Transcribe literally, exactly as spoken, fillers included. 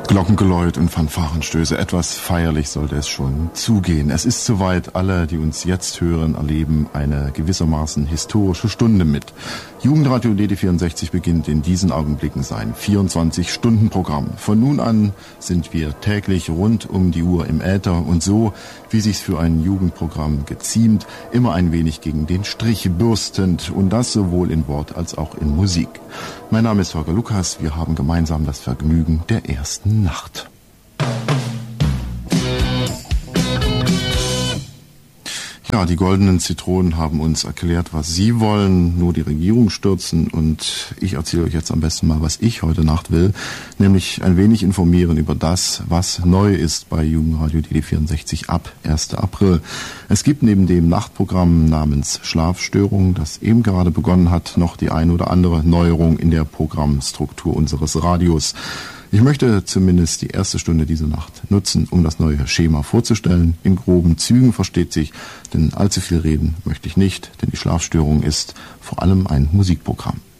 Glockengeläut und Fanfarenstöße, etwas feierlich sollte es schon zugehen. Es ist soweit, alle, die uns jetzt hören, erleben eine gewissermaßen historische Stunde mit. Jugendradio D D vierundsechzig beginnt in diesen Augenblicken sein vierundzwanzig-Stunden-Programm. Von nun an sind wir täglich rund um die Uhr im Äther und so, wie sich's für ein Jugendprogramm geziemt, immer ein wenig gegen den Strich bürstend und das sowohl in Wort als auch in Musik. Mein Name ist Holger Lukas, wir haben gemeinsam das Vergnügen der ersten Nacht. Ja, die goldenen Zitronen haben uns erklärt, was sie wollen, nur die Regierung stürzen und ich erzähle euch jetzt am besten mal, was ich heute Nacht will, nämlich ein wenig informieren über das, was neu ist bei Jugendradio D D vierundsechzig ab ersten April. Es gibt neben dem Nachtprogramm namens Schlafstörung, das eben gerade begonnen hat, noch die ein oder andere Neuerung in der Programmstruktur unseres Radios. Ich möchte zumindest die erste Stunde dieser Nacht nutzen, um das neue Schema vorzustellen. In groben Zügen versteht sich, denn allzu viel reden möchte ich nicht, denn die Schlafstörung ist vor allem ein Musikprogramm.